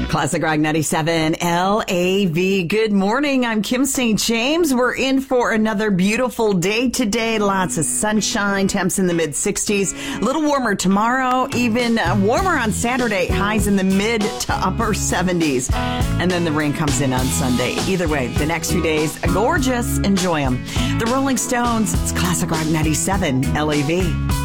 Classic Rock 97 LAV. Good morning. I'm Kim St. James. We're in for another beautiful day today. Lots of sunshine, temps in the mid-60s. A little warmer tomorrow, even warmer on Saturday. Highs in the mid to upper 70s. And then the rain comes in on Sunday. Either way, the next few days, gorgeous. Enjoy them. The Rolling Stones, it's Classic Rock 97 LAV.